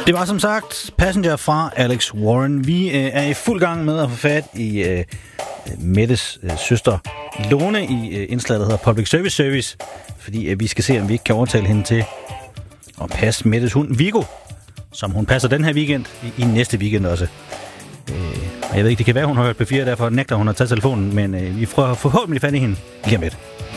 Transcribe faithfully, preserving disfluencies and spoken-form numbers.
Det var som sagt Passenger fra Alex Warren. Vi øh, er i fuld gang med at få fat i øh, Mettes øh, søster Lone i øh, indslaget, der hedder Public Service Service, fordi øh, vi skal se, om vi ikke kan overtale hende til at passe Mettes hund Viggo, som hun passer den her weekend, i, i næste weekend også. Øh, og jeg ved ikke, det kan være, hun har hørt P fire, derfor nægter hun at tage telefonen, men øh, vi får forhåbentlig fat i hende lige om lidt.